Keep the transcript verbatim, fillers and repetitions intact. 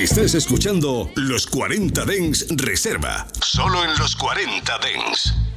Estás escuchando Los cuarenta Dance Reserva. Solo en Los cuarenta Dance.